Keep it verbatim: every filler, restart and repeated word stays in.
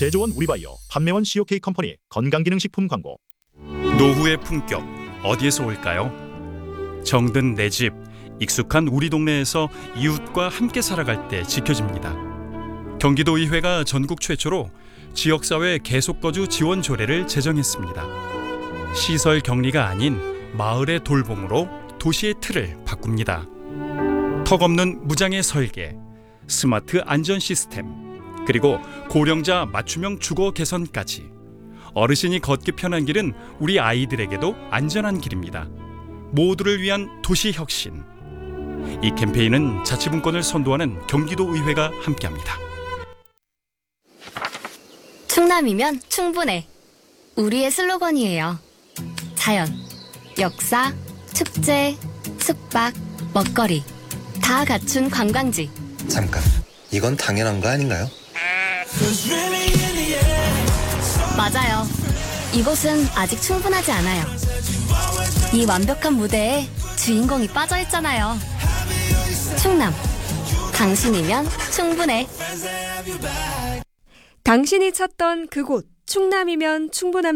제조원 우리바이오, 판매원 씨오케이 컴퍼니 건강기능식품 광고. 노후의 품격 어디에서 올까요? 정든 내 집, 익숙한 우리 동네에서 이웃과 함께 살아갈 때 지켜집니다. 경기도의회가 전국 최초로 지역사회 계속거주 지원 조례를 제정했습니다. 시설 격리가 아닌 마을의 돌봄으로 도시의 틀을 바꿉니다. 턱없는 무장의 설계, 스마트 안전 시스템, 그리고 고령자 맞춤형 주거 개선까지. 어르신이 걷기 편한 길은 우리 아이들에게도 안전한 길입니다. 모두를 위한 도시 혁신. 이 캠페인은 자치분권을 선도하는 경기도의회가 함께합니다. 충남이면 충분해. 우리의 슬로건이에요. 자연, 역사, 축제, 숙박, 먹거리 다 갖춘 관광지. 잠깐, 이건 당연한 거 아닌가요? 맞아요. 이곳은 아직 충분하지 않아요. 이 완벽한 무대에 주인공이 빠져있잖아요. 충남, 당신이면 충분해. 당신이 찾던 그곳, 충남이면 충분합니다.